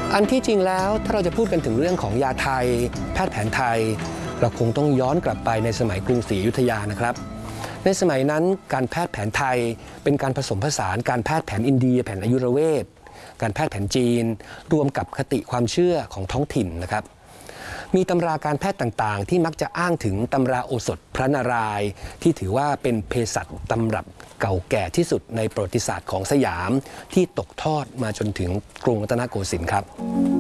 อันที่จริงแล้วถ้าเราจะพูดกันถึงเรื่องของยาไทยแพทย์แผนไทยเราคงต้องย้อนกลับไปในสมัยกรุงศรีอยุธยานะครับในสมัยนั้นการแพทย์แผนไทยเป็นการผสมผสานการแพทย์แผนอินเดียแผนอายุรเวทการแพทย์แผนจีนรวมกับคติความเชื่อของท้องถิ่นนะครับมีตำราการแพทย์ต่างๆที่มักจะอ้างถึงตำราโอสถพระนารายณ์ที่ถือว่าเป็นเภสัชตำรับเก่าแก่ที่สุดในประวัติศาสตร์ของสยามที่ตกทอดมาจนถึงกรุงรัตนโกสินทร์ครับ